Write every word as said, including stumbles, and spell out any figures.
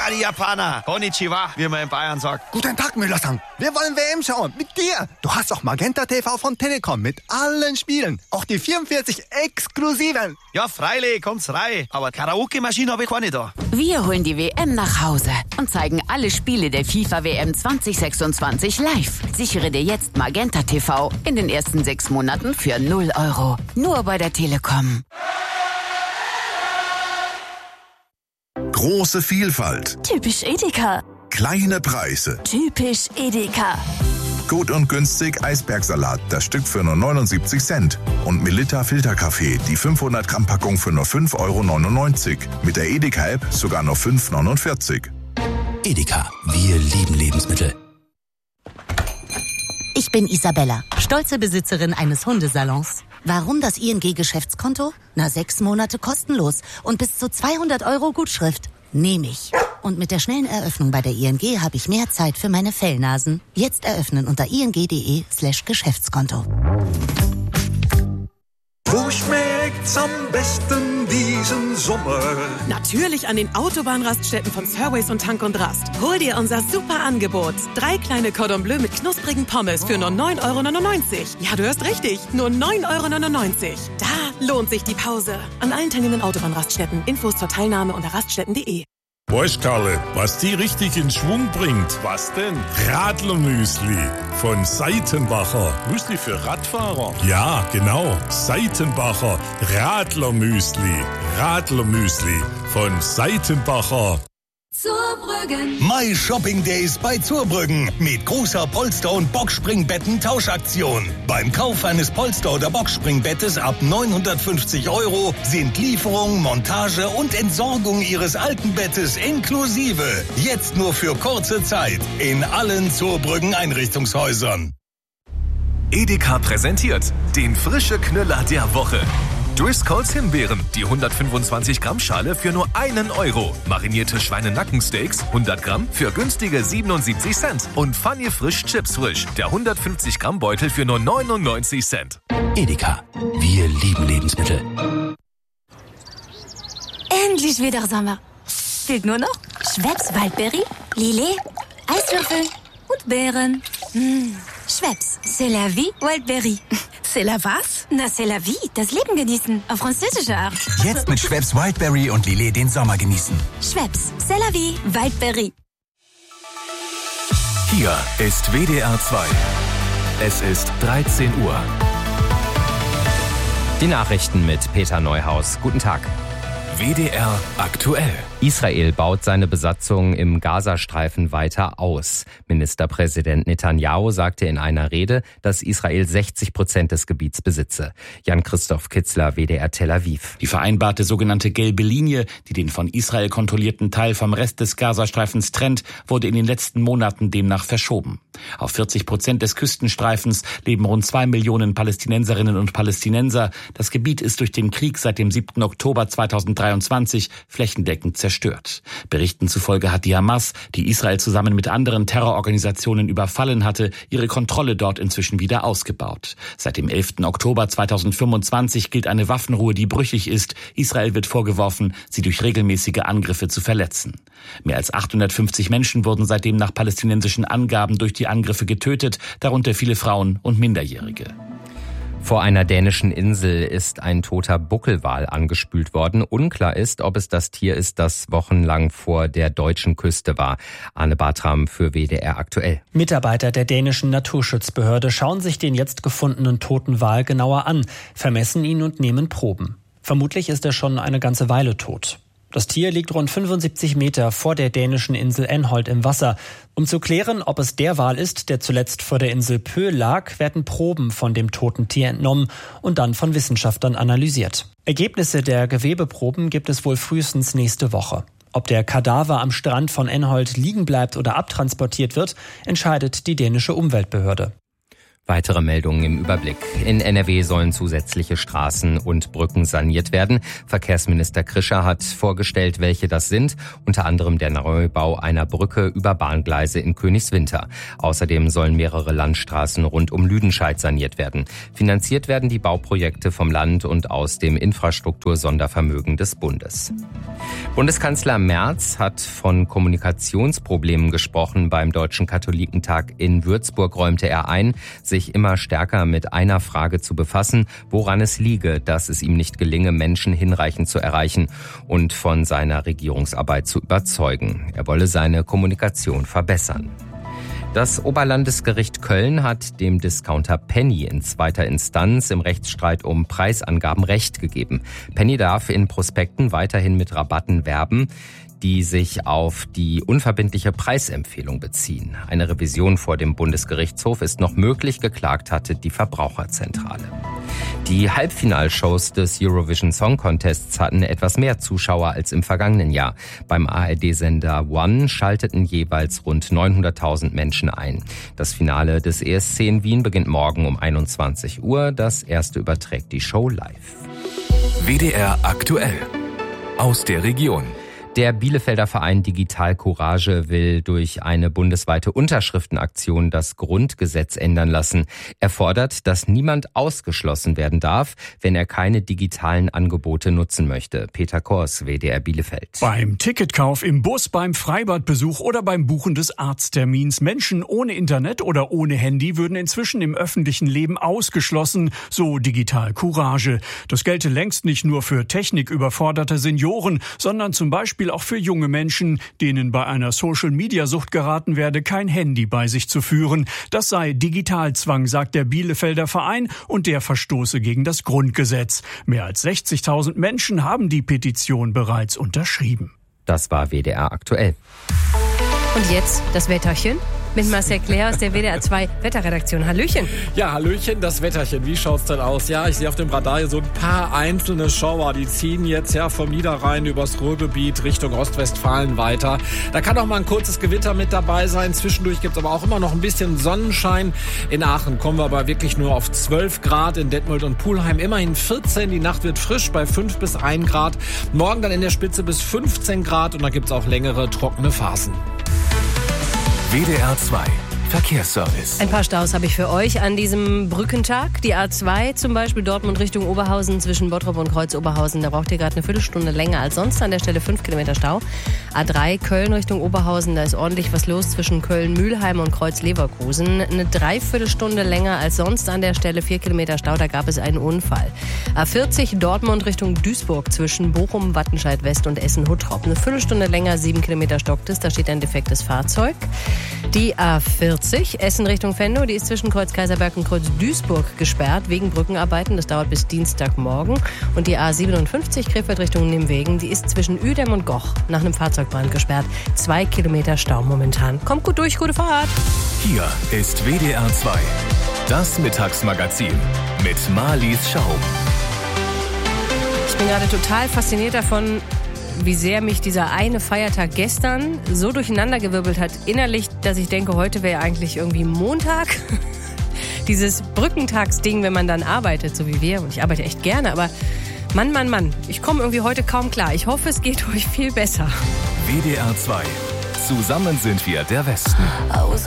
Ah, die Japaner. Konnichiwa, wie man in Bayern sagt. Guten Tag, Müller-san. Wir wollen W M schauen. Mit dir. Du hast doch Magenta T V von Telekom mit allen Spielen. Auch die vierundvierzig exklusiven. Ja, freilich, kommt's rein. Aber Karaoke-Maschine habe ich keine da. Wir holen die W M nach Hause und zeigen alle Spiele der FIFA W M zwanzig sechsundzwanzig live. Sichere dir jetzt Magenta T V in den ersten sechs Monaten für null Euro. Nur bei der Telekom. Große Vielfalt. Typisch Edeka. Kleine Preise. Typisch Edeka. Gut und günstig Eisbergsalat, das Stück für nur neunundsiebzig Cent. Und Melitta Filterkaffee, die fünfhundert Gramm Packung für nur fünf Euro neunundneunzig. Mit der Edeka-App sogar nur fünf Euro neunundvierzig. Edeka, wir lieben Lebensmittel. Ich bin Isabella, stolze Besitzerin eines Hundesalons. Warum das I N G-Geschäftskonto? Na, sechs Monate kostenlos und bis zu zweihundert Euro Gutschrift. Nehme ich. Und mit der schnellen Eröffnung bei der I N G habe ich mehr Zeit für meine Fellnasen. Jetzt eröffnen unter ing.de slash Geschäftskonto. Wo schmeckt's am besten diesen Sommer? Natürlich an den Autobahnraststätten von Surways und Tank und Rast. Hol dir unser super Angebot. Drei kleine Cordon Bleu mit knusprigen Pommes für nur neun Euro neunundneunzig. Ja, du hörst richtig, nur neun Euro neunundneunzig. Da lohnt sich die Pause. An allen teilnehmenden Autobahnraststätten. Infos zur Teilnahme unter raststätten punkt de. Weißt, Karle, was die richtig in Schwung bringt? Was denn? Radlermüsli von Seitenbacher. Müsli für Radfahrer? Ja, genau. Seitenbacher Radlermüsli. Radlermüsli von Seitenbacher. Zurbrüggen. My Shopping Days bei Zurbrüggen mit großer Polster- und Boxspringbetten-Tauschaktion. Beim Kauf eines Polster- oder Boxspringbettes ab neunhundertfünfzig Euro sind Lieferung, Montage und Entsorgung Ihres alten Bettes inklusive. Jetzt nur für kurze Zeit in allen Zurbrüggen Einrichtungshäusern. Edeka präsentiert den frische Knüller der Woche. Driscolls Himbeeren, die hundertfünfundzwanzig Gramm Schale für nur einen Euro. Marinierte Schweinenackensteaks, hundert Gramm für günstige siebenundsiebzig Cent. Und Funny Frisch Chips Frisch, der hundertfünfzig Gramm Beutel für nur neunundneunzig Cent. Edeka, wir lieben Lebensmittel. Endlich wieder Sommer. Fehlt nur noch Schweppes Waldbeere, Lillet, Eiswürfel und Beeren. Mmh. Schweppes, c'est la vie, Wildberry. C'est la was? Na, c'est la vie, das Leben genießen, auf französische Art. Jetzt mit Schweppes Wildberry und Lillet den Sommer genießen. Schweppes, c'est la vie, Wildberry. Hier ist W D R zwei. Es ist dreizehn Uhr. Die Nachrichten mit Peter Neuhaus. Guten Tag. W D R aktuell. Israel baut seine Besatzung im Gazastreifen weiter aus. Ministerpräsident Netanyahu sagte in einer Rede, dass Israel sechzig Prozent des Gebiets besitze. Jan-Christoph Kitzler, W D R Tel Aviv. Die vereinbarte sogenannte gelbe Linie, die den von Israel kontrollierten Teil vom Rest des Gazastreifens trennt, wurde in den letzten Monaten demnach verschoben. Auf vierzig Prozent des Küstenstreifens leben rund zwei Millionen Palästinenserinnen und Palästinenser. Das Gebiet ist durch den Krieg seit dem siebten Oktober zweitausenddreiundzwanzig flächendeckend zerstört. Berichten zufolge hat die Hamas, die Israel zusammen mit anderen Terrororganisationen überfallen hatte, ihre Kontrolle dort inzwischen wieder ausgebaut. Seit dem elften Oktober zweitausendfünfundzwanzig gilt eine Waffenruhe, die brüchig ist. Israel wird vorgeworfen, sie durch regelmäßige Angriffe zu verletzen. Mehr als achthundertfünfzig Menschen wurden seitdem nach palästinensischen Angaben durch die Angriffe getötet, darunter viele Frauen und Minderjährige. Vor einer dänischen Insel ist ein toter Buckelwal angespült worden. Unklar ist, ob es das Tier ist, das wochenlang vor der deutschen Küste war. Arne Bartram für W D R aktuell. Mitarbeiter der dänischen Naturschutzbehörde schauen sich den jetzt gefundenen toten Wal genauer an, vermessen ihn und nehmen Proben. Vermutlich ist er schon eine ganze Weile tot. Das Tier liegt rund fünfundsiebzig Meter vor der dänischen Insel Enholt im Wasser. Um zu klären, ob es der Wal ist, der zuletzt vor der Insel Pö lag, werden Proben von dem toten Tier entnommen und dann von Wissenschaftlern analysiert. Ergebnisse der Gewebeproben gibt es wohl frühestens nächste Woche. Ob der Kadaver am Strand von Enholt liegen bleibt oder abtransportiert wird, entscheidet die dänische Umweltbehörde. Weitere Meldungen im Überblick. In N R W sollen zusätzliche Straßen und Brücken saniert werden. Verkehrsminister Krischer hat vorgestellt, welche das sind. Unter anderem der Neubau einer Brücke über Bahngleise in Königswinter. Außerdem sollen mehrere Landstraßen rund um Lüdenscheid saniert werden. Finanziert werden die Bauprojekte vom Land und aus dem Infrastruktursondervermögen des Bundes. Bundeskanzler Merz hat von Kommunikationsproblemen gesprochen. Beim Deutschen Katholikentag in Würzburg räumte er ein, sich immer stärker mit einer Frage zu befassen, woran es liege, dass es ihm nicht gelinge, Menschen hinreichend zu erreichen und von seiner Regierungsarbeit zu überzeugen. Er wolle seine Kommunikation verbessern. Das Oberlandesgericht Köln hat dem Discounter Penny in zweiter Instanz im Rechtsstreit um Preisangaben Recht gegeben. Penny darf in Prospekten weiterhin mit Rabatten werben, die sich auf die unverbindliche Preisempfehlung beziehen. Eine Revision vor dem Bundesgerichtshof ist noch möglich, geklagt hatte die Verbraucherzentrale. Die Halbfinalshows des Eurovision Song Contests hatten etwas mehr Zuschauer als im vergangenen Jahr. Beim A R D-Sender One schalteten jeweils rund neunhunderttausend Menschen ein. Das Finale des E S C in Wien beginnt morgen um einundzwanzig Uhr. Das erste überträgt die Show live. W D R aktuell. Aus der Region. Der Bielefelder Verein Digital Courage will durch eine bundesweite Unterschriftenaktion das Grundgesetz ändern lassen. Er fordert, dass niemand ausgeschlossen werden darf, wenn er keine digitalen Angebote nutzen möchte. Peter Kors, W D R Bielefeld. Beim Ticketkauf im Bus, beim Freibadbesuch oder beim Buchen des Arzttermins. Menschen ohne Internet oder ohne Handy würden inzwischen im öffentlichen Leben ausgeschlossen, so Digital Courage. Das gelte längst nicht nur für techniküberforderte Senioren, sondern zum Beispiel auch für junge Menschen, denen bei einer Social-Media-Sucht geraten werde, kein Handy bei sich zu führen. Das sei Digitalzwang, sagt der Bielefelder Verein, und der verstoße gegen das Grundgesetz. Mehr als sechzigtausend Menschen haben die Petition bereits unterschrieben. Das war W D R aktuell. Und jetzt das Wetterchen mit Marcel Claire aus der W D R zwei Wetterredaktion. Hallöchen. Ja, Hallöchen, das Wetterchen. Wie schaut's denn aus? Ja, ich sehe auf dem Radar hier so ein paar einzelne Schauer. Die ziehen jetzt ja vom Niederrhein übers Ruhrgebiet Richtung Ostwestfalen weiter. Da kann auch mal ein kurzes Gewitter mit dabei sein. Zwischendurch gibt's aber auch immer noch ein bisschen Sonnenschein. In Aachen kommen wir aber wirklich nur auf zwölf Grad. In Detmold und Pulheim immerhin vierzehn. Die Nacht wird frisch bei fünf bis ein Grad. Morgen dann in der Spitze bis fünfzehn Grad. Und da gibt's auch längere trockene Phasen. W D R zwei Verkehrsservice. Ein paar Staus habe ich für euch an diesem Brückentag. Die A zwei zum Beispiel Dortmund Richtung Oberhausen zwischen Bottrop und Kreuz-Oberhausen. Da braucht ihr gerade eine Viertelstunde länger als sonst. An der Stelle fünf Kilometer Stau. A drei Köln Richtung Oberhausen. Da ist ordentlich was los zwischen Köln-Mühlheim und Kreuz-Leverkusen. Eine Dreiviertelstunde länger als sonst. An der Stelle vier Kilometer Stau. Da gab es einen Unfall. A vierzig Dortmund Richtung Duisburg zwischen Bochum, Wattenscheid West und Essen-Huttrop. Eine Viertelstunde länger, sieben Kilometer stockt es. Da steht ein defektes Fahrzeug. Die A vierzig Essen Richtung Venlo, die ist zwischen Kreuz Kaiserberg und Kreuz Duisburg gesperrt wegen Brückenarbeiten. Das dauert bis Dienstagmorgen. Und die A siebenundfünfzig Krefeld Richtung Nimwegen, die ist zwischen Uedem und Goch nach einem Fahrzeugbrand gesperrt. Zwei Kilometer Stau momentan. Kommt gut durch, gute Fahrt. Hier ist W D R zwei, das Mittagsmagazin mit Marlies Schaum. Ich bin gerade total fasziniert davon, wie sehr mich dieser eine Feiertag gestern so durcheinandergewirbelt hat innerlich, dass ich denke, heute wäre eigentlich irgendwie Montag. Dieses Brückentagsding, wenn man dann arbeitet, so wie wir. Und ich arbeite echt gerne, aber Mann, Mann, Mann, ich komme irgendwie heute kaum klar. Ich hoffe, es geht euch viel besser. W D R zwei. Zusammen sind wir der Westen.